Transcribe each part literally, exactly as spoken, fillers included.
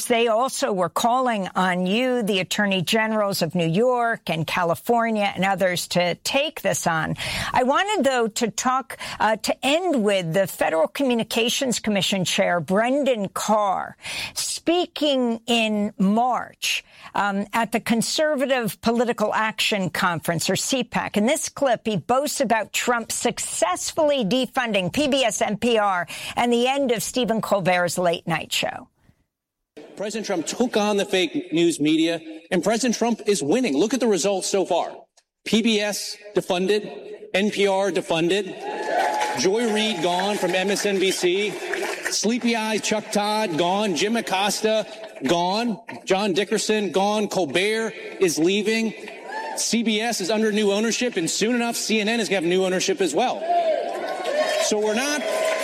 course, they also were calling on you, the attorney generals of New York and California and others, to take this on. I wanted, though, to talk, uh, to end with the Federal Communications Commission Chair, Brendan Carr, speaking in March um, at the Conservative Political Action Conference, or C PAC. In this clip, he boasts about Trump successfully defunding P B S, N P R, and the end of Stephen Colbert's late night show. President Trump took on the fake news media, and President Trump is winning. Look at the results so far. P B S defunded, N P R defunded, Joy Reid gone from M S N B C, Sleepy Eyes Chuck Todd gone, Jim Acosta gone, John Dickerson gone, Colbert is leaving, C B S is under new ownership, and soon enough C N N is going to have new ownership as well. So we're not...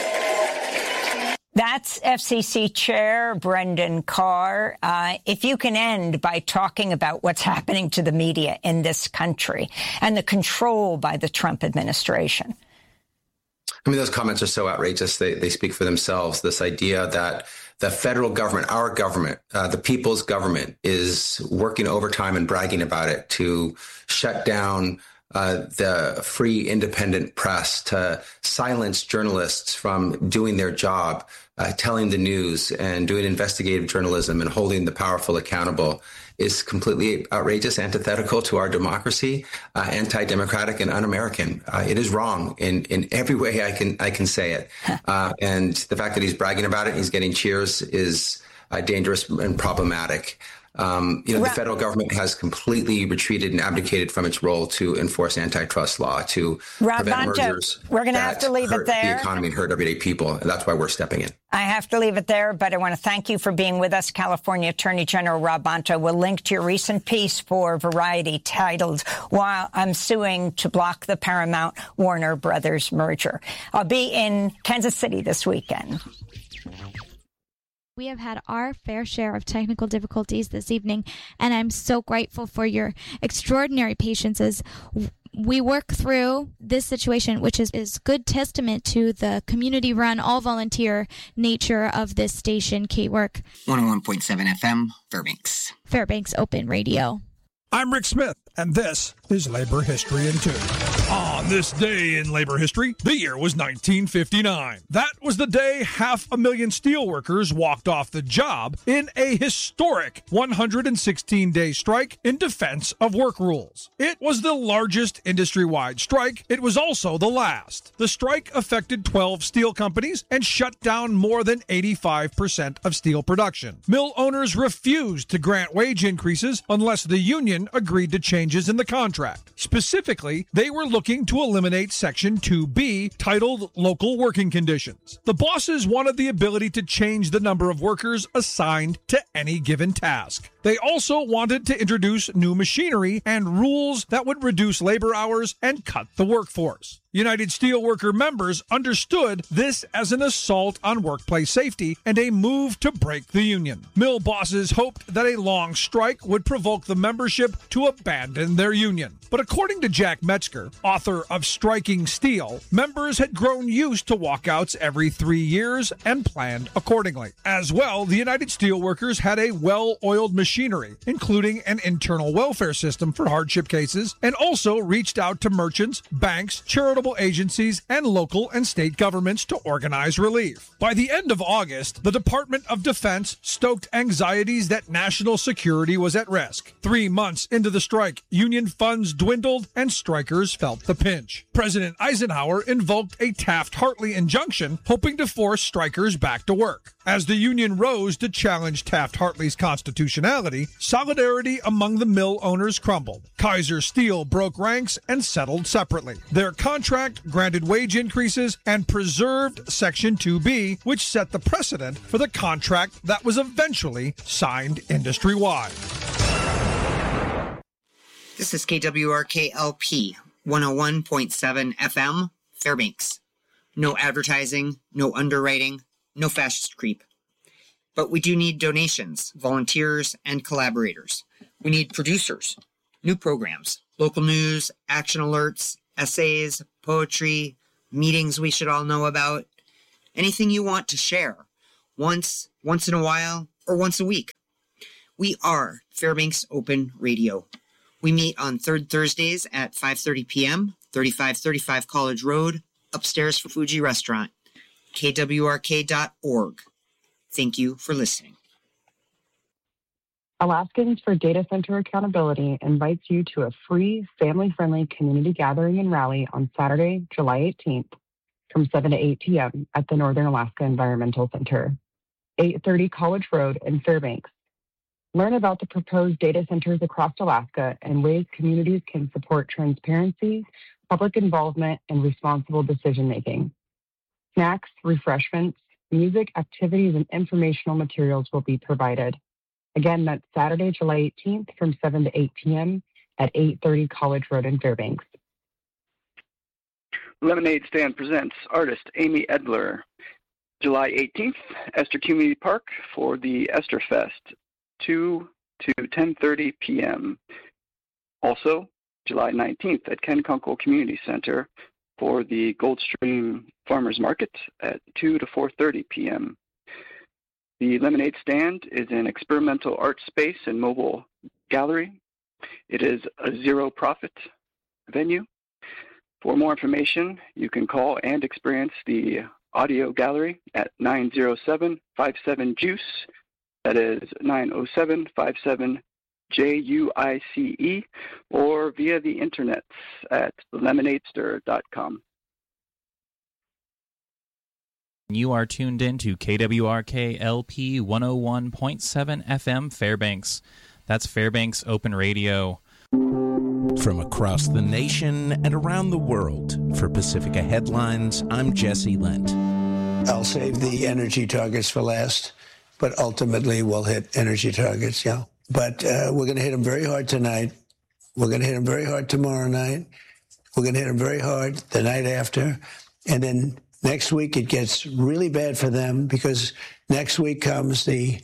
That's F C C Chair Brendan Carr. Uh, if you can end by talking about what's happening to the media in this country and the control by the Trump administration. I mean, those comments are so outrageous. They, they speak for themselves. This idea that the federal government, our government, uh, the people's government, is working overtime and bragging about it to shut down Uh, the free, independent press, to silence journalists from doing their job, uh, telling the news and doing investigative journalism and holding the powerful accountable, is completely outrageous, antithetical to our democracy, uh, anti-democratic and un-American. Uh, it is wrong in, in every way I can I can say it. Uh, and the fact that he's bragging about it and he's getting cheers is uh, dangerous and problematic. Um, you know, the federal government has completely retreated and abdicated from its role to enforce antitrust law, to Rob prevent Bonta, mergers. We're going to have to leave it there. The economy and hurt everyday people. And that's why we're stepping in. I have to leave it there, but I want to thank you for being with us, California Attorney General Rob Bonta. We'll link to your recent piece for Variety titled, "While I'm Suing to Block the Paramount Warner Brothers Merger." I'll be in Kansas City this weekend. We have had our fair share of technical difficulties this evening, and I'm so grateful for your extraordinary patience as we work through this situation, which is, is good testament to the community-run, all-volunteer nature of this station, K-Work. one oh one point seven F M, Fairbanks. Fairbanks Open Radio. I'm Rick Smith, and this is Labor History in Two. On this day in labor history, the year was nineteen fifty-nine. That was the day half a million steelworkers walked off the job in a historic one hundred sixteen day strike in defense of work rules. It was the largest industry-wide strike. It was also the last. The strike affected twelve steel companies and shut down more than eighty-five percent of steel production. Mill owners refused to grant wage increases unless the union agreed to changes in the contract. Specifically, they were looking to eliminate Section two B, titled Local Working Conditions. The bosses wanted the ability to change the number of workers assigned to any given task. They also wanted to introduce new machinery and rules that would reduce labor hours and cut the workforce. United Steelworker members understood this as an assault on workplace safety and a move to break the union. Mill bosses hoped that a long strike would provoke the membership to abandon their union. But according to Jack Metzger, author of Striking Steel, members had grown used to walkouts every three years and planned accordingly. As well, the United Steelworkers had a well-oiled machinery, including an internal welfare system for hardship cases, and also reached out to merchants, banks, charitable agencies, and local and state governments to organize relief. By the end of August, the Department of Defense stoked anxieties that national security was at risk. Three months into the strike, union funds dwindled and strikers felt the pinch. President Eisenhower invoked a Taft-Hartley injunction, hoping to force strikers back to work. As the union rose to challenge Taft-Hartley's constitutionality, solidarity among the mill owners crumbled. Kaiser Steel broke ranks and settled separately. Their contract granted wage increases and preserved Section two B, which set the precedent for the contract that was eventually signed industry-wide. This is K W R K L P, one oh one point seven F M, Fairbanks. No advertising, no underwriting, no fascist creep. But we do need donations, volunteers, and collaborators. We need producers, new programs, local news, action alerts, essays, poetry, meetings we should all know about. Anything you want to share, once, once in a while, or once a week. We are Fairbanks Open Radio. We meet on third Thursdays at five thirty p.m., thirty-five thirty-five College Road, upstairs from Fuji Restaurant, K W R K dot org. Thank you for listening. Alaskans for Data Center Accountability invites you to a free, family-friendly community gathering and rally on Saturday, July eighteenth from seven to eight p.m. at the Northern Alaska Environmental Center, eight thirty College Road in Fairbanks. Learn about the proposed data centers across Alaska and ways communities can support transparency, public involvement, and responsible decision-making. Snacks, refreshments, music, activities, and informational materials will be provided. Again, that's Saturday, July eighteenth from seven to eight p.m. at eight thirty College Road in Fairbanks. Lemonade Stand presents artist Amy Edler, July eighteenth, Esther Community Park for the Esther Fest, two to ten thirty p.m. Also, July nineteenth at Ken Kunkel Community Center for the Goldstream Farmers Market at two to four thirty p.m. The Lemonade Stand is an experimental art space and mobile gallery. It is a zero-profit venue. For more information, you can call and experience the audio gallery at nine oh seven, five seven, JUICE. That is nine oh seven, five seven, J U I C E, or via the internet at lemonade stir dot com. You are tuned in to K W R K L P one oh one point seven F M Fairbanks. That's Fairbanks Open Radio. From across the nation and around the world, for Pacifica Headlines, I'm Jesse Lent. I'll save the energy targets for last, but ultimately we'll hit energy targets, yeah. But uh, we're going to hit them very hard tonight. We're going to hit them very hard tomorrow night. We're going to hit them very hard the night after. And then next week, it gets really bad for them because next week comes the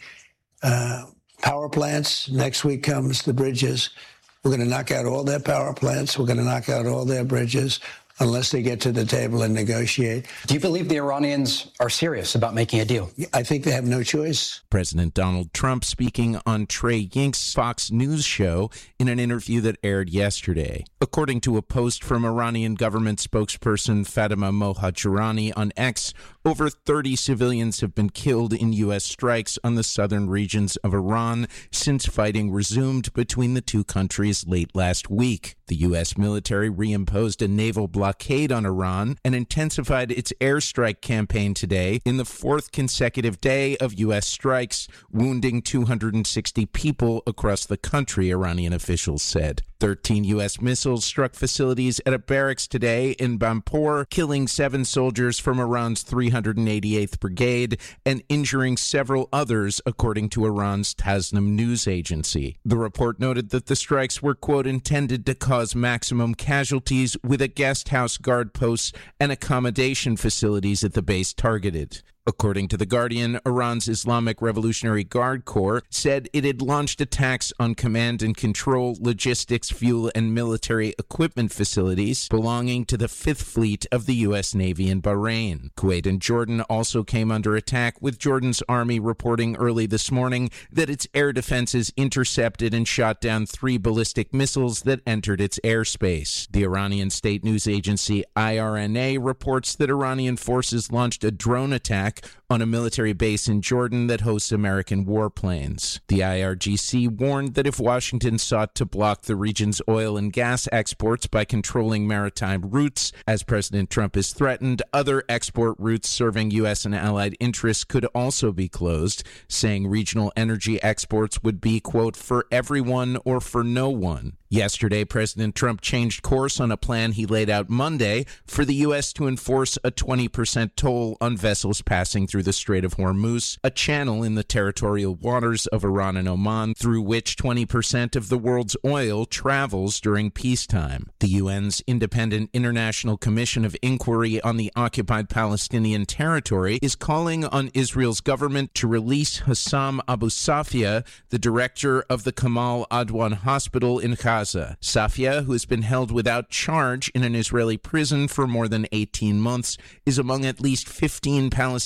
uh, power plants. Next week comes the bridges. We're going to knock out all their power plants. We're going to knock out all their bridges unless they get to the table and negotiate. Do you believe the Iranians are serious about making a deal? I think they have no choice. President Donald Trump speaking on Trey Yink's Fox News show in an interview that aired yesterday. According to a post from Iranian government spokesperson Fatima Mohajerani on X, over thirty civilians have been killed in U S strikes on the southern regions of Iran since fighting resumed between the two countries late last week. The U S military reimposed a naval blockade on Iran and intensified its airstrike campaign today in the fourth consecutive day of U S strikes, wounding two hundred sixty people across the country, Iranian officials said. thirteen U S missiles struck facilities at a barracks today in Bampur, killing seven soldiers from Iran's three hundred eighty-eighth Brigade and injuring several others, according to Iran's Tasnim news agency. The report noted that the strikes were, quote, intended to cause maximum casualties, with a guest house, guard posts, and accommodation facilities at the base targeted. According to The Guardian, Iran's Islamic Revolutionary Guard Corps said it had launched attacks on command and control, logistics, fuel, and military equipment facilities belonging to the Fifth Fleet of the U S Navy in Bahrain. Kuwait and Jordan also came under attack, with Jordan's army reporting early this morning that its air defenses intercepted and shot down three ballistic missiles that entered its airspace. The Iranian state news agency I R N A reports that Iranian forces launched a drone attack on a military base in Jordan that hosts American warplanes. The I R G C warned that if Washington sought to block the region's oil and gas exports by controlling maritime routes, as President Trump has threatened, other export routes serving U S and allied interests could also be closed, saying regional energy exports would be, quote, for everyone or for no one. Yesterday, President Trump changed course on a plan he laid out Monday for the U S to enforce a twenty percent toll on vessels passing through the Strait of Hormuz, a channel in the territorial waters of Iran and Oman through which twenty percent of the world's oil travels during peacetime. The U N's Independent International Commission of Inquiry on the Occupied Palestinian Territory is calling on Israel's government to release Hussam Abu Safia, the director of the Kamal Adwan Hospital in Gaza. Safia, who has been held without charge in an Israeli prison for more than eighteen months, is among at least fifteen Palestinian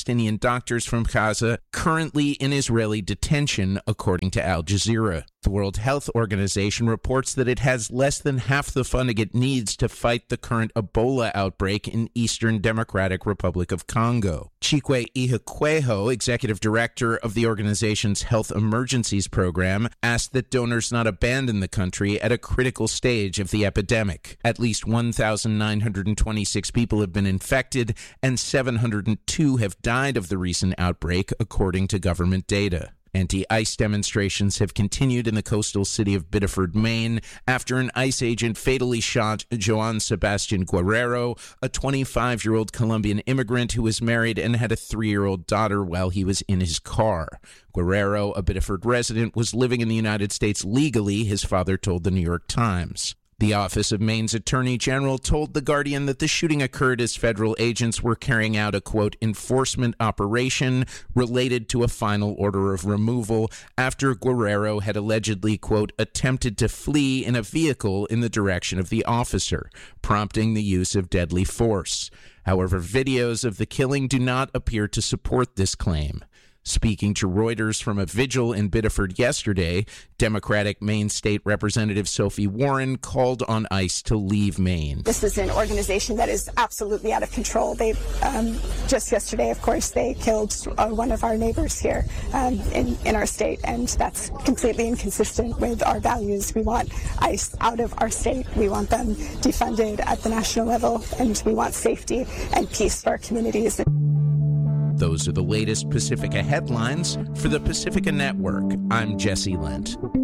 doctors from Gaza currently in Israeli detention, according to Al Jazeera. The World Health Organization reports that it has less than half the funding it needs to fight the current Ebola outbreak in Eastern Democratic Republic of Congo. Chikwe Ihekweho, executive director of the organization's Health Emergencies Program, asked that donors not abandon the country at a critical stage of the epidemic. At least one thousand nine hundred twenty-six people have been infected and seven hundred two have died of the recent outbreak, according to government data. Anti-ICE demonstrations have continued in the coastal city of Biddeford, Maine, after an ICE agent fatally shot Joan Sebastian Guerrero, a twenty-five-year-old Colombian immigrant who was married and had a three-year-old daughter while he was in his car. Guerrero, a Biddeford resident, was living in the United States legally, his father told the New York Times. The Office of Maine's Attorney General told The Guardian that the shooting occurred as federal agents were carrying out a, quote, enforcement operation related to a final order of removal after Guerrero had allegedly, quote, attempted to flee in a vehicle in the direction of the officer, prompting the use of deadly force. However, videos of the killing do not appear to support this claim. Speaking to Reuters from a vigil in Biddeford yesterday, Democratic Maine State Representative Sophie Warren called on ICE to leave Maine. This is an organization that is absolutely out of control. They um, just yesterday, of course, they killed uh, one of our neighbors here um, in, in our state, and that's completely inconsistent with our values. We want ICE out of our state. We want them defunded at the national level, and we want safety and peace for our communities. Those are the latest Pacifica headlines. For the Pacifica Network, I'm Jesse Lent.